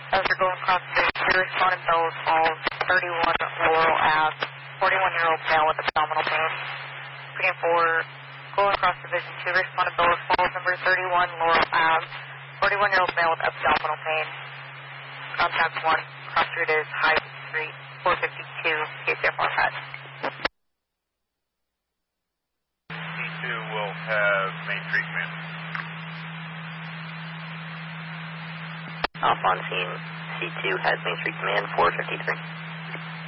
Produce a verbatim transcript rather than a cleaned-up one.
As we're going across the two, responding Bellows Falls, thirty-one Laurel Ave, forty-one-year-old male with abdominal pain. Looking for going across Division two, responding Bellows Falls, number thirty-one Laurel Ave, forty-one-year-old male with abdominal pain. Contact one, cross route is High Street, four fifty-two, K C F R patch. C two will have Main Street command. Off on scene, C two has Main Street command, four fifty-three.